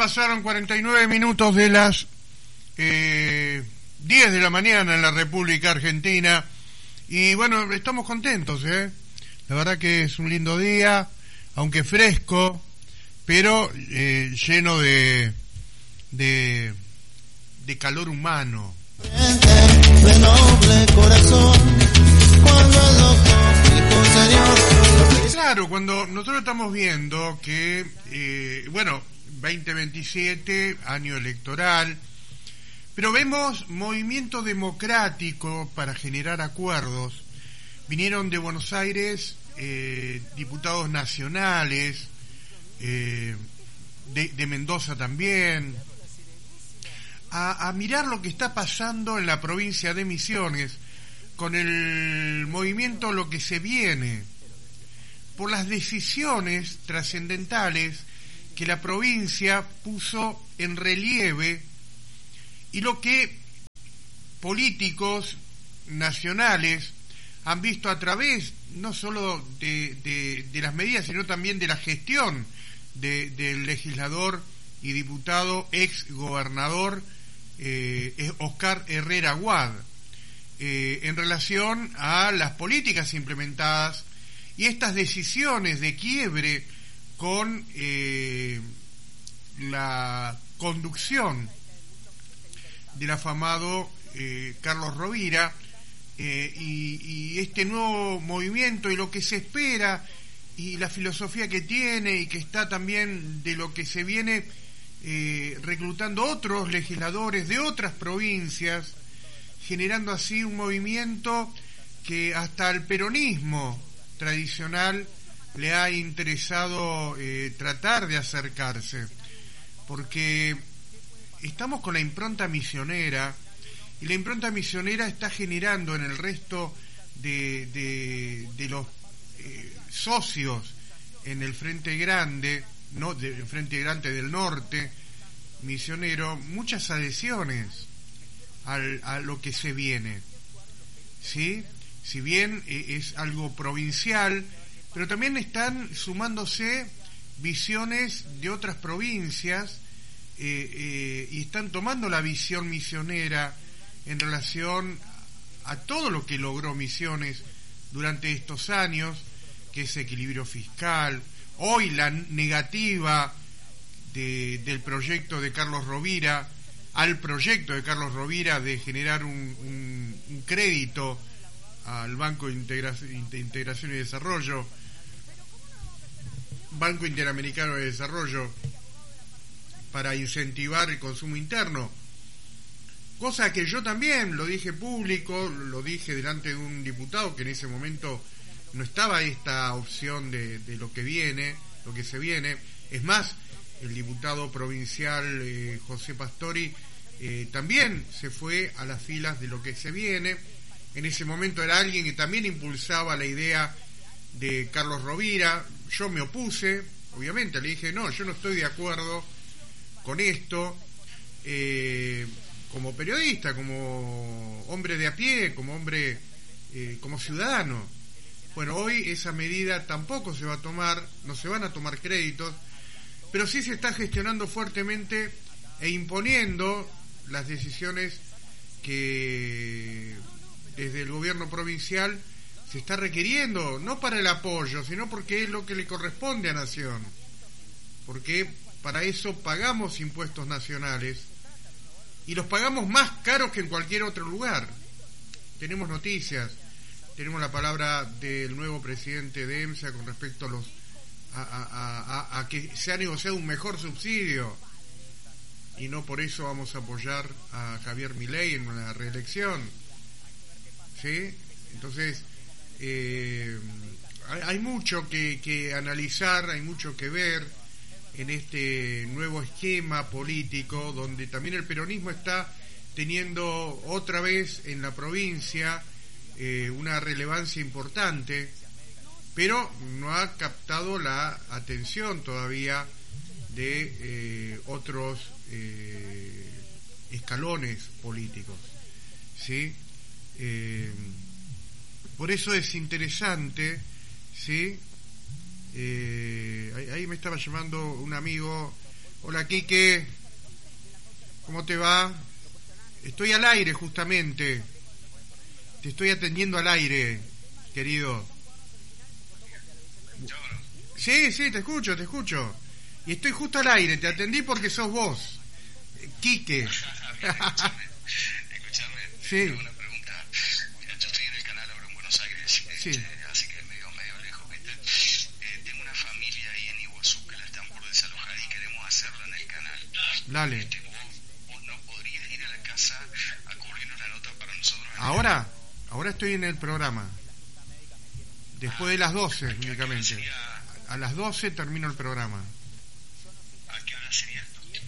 pasaron 49 minutos de las 10 de la mañana en la República Argentina. Y bueno, estamos contentos, ¿eh? La verdad que es un lindo día, aunque fresco, pero lleno de calor humano. De noble corazón, cuando el doctor dijo, señor. Claro, cuando nosotros estamos viendo que, 2027, año electoral, pero vemos movimiento democrático para generar acuerdos. Vinieron de Buenos Aires diputados nacionales, de Mendoza también, a mirar lo que está pasando en la provincia de Misiones con el movimiento Lo que se viene, por las decisiones trascendentales que la provincia puso en relieve y lo que políticos nacionales han visto a través no solo de las medidas, sino también de la gestión del legislador y diputado ex gobernador Oscar Herrera Guad, en relación a las políticas implementadas y estas decisiones de quiebre con la conducción del afamado Carlos Rovira, y este nuevo movimiento y lo que se espera y la filosofía que tiene y que está también de lo que se viene reclutando otros legisladores de otras provincias, generando así un movimiento que hasta el peronismo tradicional le ha interesado tratar de acercarse, porque estamos con la impronta misionera y la impronta misionera está generando en el resto de los socios en el Frente Grande, no del Frente Grande del Norte misionero, muchas adhesiones a lo que se viene, ¿sí? Si bien es algo provincial, pero también están sumándose visiones de otras provincias y están tomando la visión misionera en relación a todo lo que logró Misiones durante estos años, que es equilibrio fiscal, hoy la negativa del proyecto de Carlos Rovira, al proyecto de Carlos Rovira de generar un crédito al Banco de Integración y Desarrollo, Banco Interamericano de Desarrollo, para incentivar el consumo interno, cosa que yo también lo dije público, lo dije delante de un diputado que en ese momento no estaba esta opción de lo que viene, lo que se viene. Es más, el diputado provincial José Pastori también se fue a las filas de lo que se viene. En ese momento era alguien que también impulsaba la idea de Carlos Rovira. Yo me opuse, obviamente, le dije, no, yo no estoy de acuerdo con esto, como periodista, como hombre de a pie, como hombre, como ciudadano. Bueno, hoy esa medida tampoco se va a tomar, no se van a tomar créditos, pero sí se está gestionando fuertemente e imponiendo las decisiones que desde el gobierno provincial se está requiriendo, no para el apoyo, sino porque es lo que le corresponde a Nación, porque para eso pagamos impuestos nacionales y los pagamos más caros que en cualquier otro lugar. Tenemos noticias, tenemos la palabra del nuevo presidente de EMSA con respecto a a que se ha negociado un mejor subsidio, y no por eso vamos a apoyar a Javier Milei en una reelección, ¿sí? Entonces hay mucho que analizar, hay mucho que ver en este nuevo esquema político, donde también el peronismo está teniendo otra vez en la provincia una relevancia importante, pero no ha captado la atención todavía de otros escalones políticos, ¿sí? Por eso es interesante, ¿sí? Ahí me estaba llamando un amigo Hola, Quique. ¿Cómo te va? Estoy al aire, justamente. Te estoy atendiendo al aire, querido. Sí, sí, te escucho. Y estoy justo al aire, te atendí porque sos vos, Quique. Escuchame, Sí. una pregunta. Mira, yo estoy en el canal ahora en Buenos Aires, Sí. así que es medio lejos, ¿viste? Tengo una familia ahí en Iguazú que la están por desalojar y queremos hacerlo en el canal. Dale. ¿Vos no podrías ir a la casa a cubrirnos la nota para nosotros? Ahora estoy en el programa. Después de las 12, únicamente. A las 12 termino el programa. ¿A qué hora sería?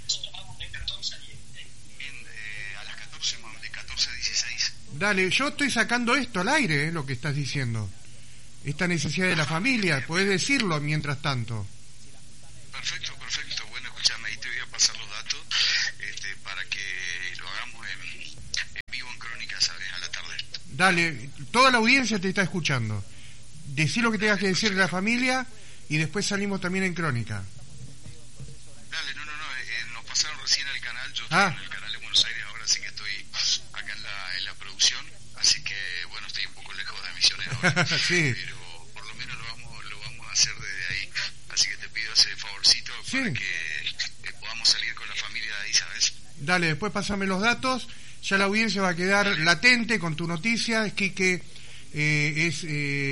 A las 14, de 14 a 16. Dale, yo estoy sacando esto al aire, lo que estás diciendo. Esta necesidad de la familia, podés decirlo mientras tanto. Perfecto. Bueno, escuchame, ahí te voy a pasar los datos para que lo hagamos en vivo en Crónica, ¿sabes? A la tarde. Dale, toda la audiencia te está escuchando. Decí lo que tengas que decir de la familia y después salimos también en Crónica. Dale, no, nos pasaron recién al canal, yo estoy en el canal de Buenos Aires ahora, así que estoy acá en la producción, así que bueno, estoy un poco lejos de Misiones ahora, Sí. pero por lo menos lo vamos a hacer desde ahí, así que te pido ese favorcito para que podamos salir con la familia de ahí, ¿sabes? Dale, después pasame los datos, ya la audiencia va a quedar latente con tu noticia. Es que es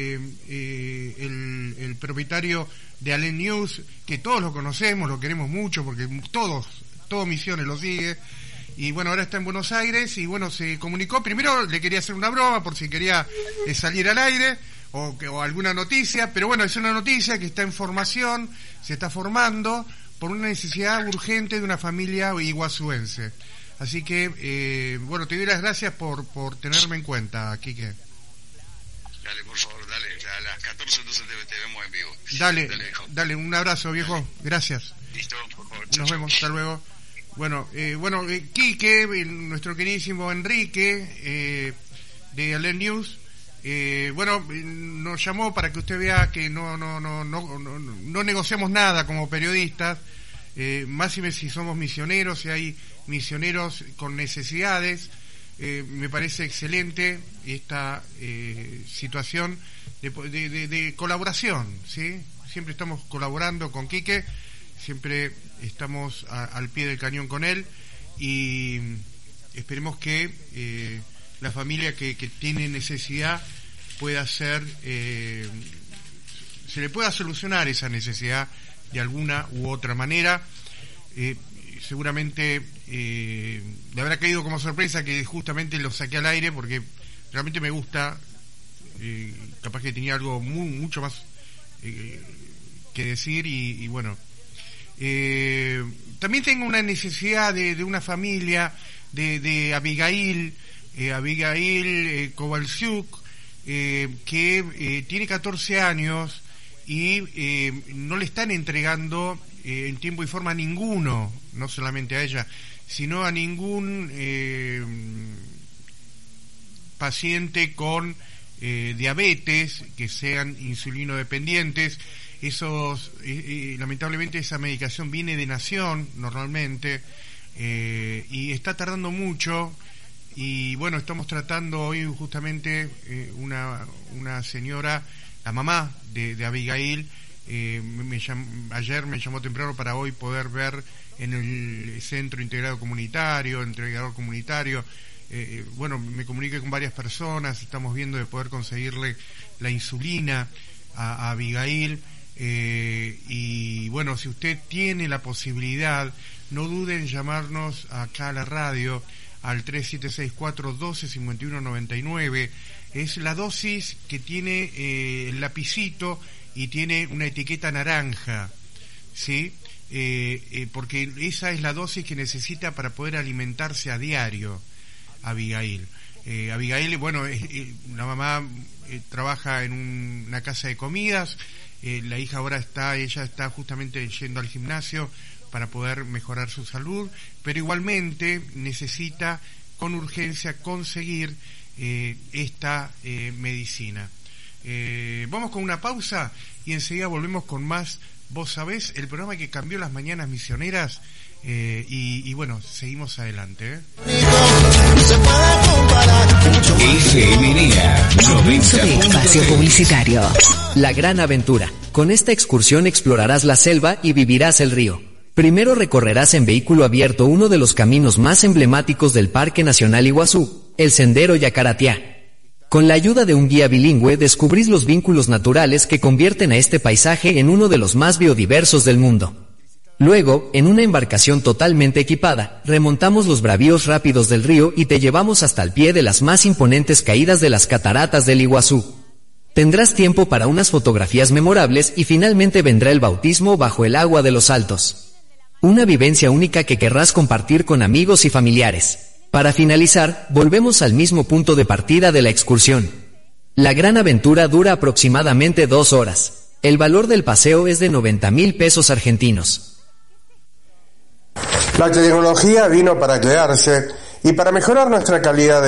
el propietario de Alén News, que todos lo conocemos, lo queremos mucho porque todo Misiones lo sigue, y bueno, ahora está en Buenos Aires y bueno, se comunicó. Primero le quería hacer una broma por si quería salir al aire o alguna noticia, pero bueno, es una noticia que está en formación, se está formando por una necesidad urgente de una familia iguazuense. Así que bueno, te doy las gracias por tenerme en cuenta, Quique. Dale, por favor, dale, a las 14 entonces te vemos en vivo. Dale, un abrazo, viejo. Dale. Gracias. Listo, por favor. Nos vemos, hasta luego. Bueno, Quique, nuestro queridísimo Enrique, de Alén News, nos llamó para que usted vea que no negociamos nada como periodistas, máxime si somos misioneros, si hay misioneros con necesidades. Me parece excelente esta situación de colaboración, ¿sí? Siempre estamos colaborando con Quique, siempre estamos al pie del cañón con él, y esperemos que la familia que tiene necesidad pueda ser, se le pueda solucionar esa necesidad de alguna u otra manera. Seguramente le habrá caído como sorpresa que justamente lo saqué al aire porque realmente me gusta, capaz que tenía algo mucho más que decir, y bueno, también tengo una necesidad de una familia de Abigail Kovalchuk, que tiene 14 años y no le están entregando en tiempo y forma a ninguno, no solamente a ella, sino a ningún paciente con diabetes, que sean insulino dependientes. Lamentablemente esa medicación viene de Nación normalmente, y está tardando mucho. Y bueno, estamos tratando hoy justamente una señora, la mamá de Abigail, ayer me llamó temprano para hoy poder ver en el Centro Integrado Comunitario, entregador comunitario. Bueno, me comuniqué con varias personas, estamos viendo de poder conseguirle la insulina a Abigail, y bueno, si usted tiene la posibilidad, no duden en llamarnos acá a la radio al 3764-125199. Es la dosis que tiene el lapicito y tiene una etiqueta naranja, ¿sí? Porque esa es la dosis que necesita para poder alimentarse a diario Abigail. Abigail, bueno, la mamá trabaja en una casa de comidas, la hija ahora ella está justamente yendo al gimnasio para poder mejorar su salud, pero igualmente necesita con urgencia conseguir esta medicina. Vamos con una pausa y enseguida volvemos con más vos sabés, el programa que cambió las mañanas misioneras, y bueno, seguimos adelante. Espacio publicitario. La gran aventura. Con esta excursión explorarás la selva y vivirás el río. Primero recorrerás en vehículo abierto uno de los caminos más emblemáticos del Parque Nacional Iguazú, el Sendero Yacaratiá. Con la ayuda de un guía bilingüe descubrís los vínculos naturales que convierten a este paisaje en uno de los más biodiversos del mundo. Luego, en una embarcación totalmente equipada, remontamos los bravíos rápidos del río y te llevamos hasta el pie de las más imponentes caídas de las cataratas del Iguazú. Tendrás tiempo para unas fotografías memorables y finalmente vendrá el bautismo bajo el agua de los Altos. Una vivencia única que querrás compartir con amigos y familiares. Para finalizar, volvemos al mismo punto de partida de la excursión. La gran aventura dura aproximadamente 2 horas. El valor del paseo es de 90,000 pesos argentinos. La tecnología vino para quedarse y para mejorar nuestra calidad de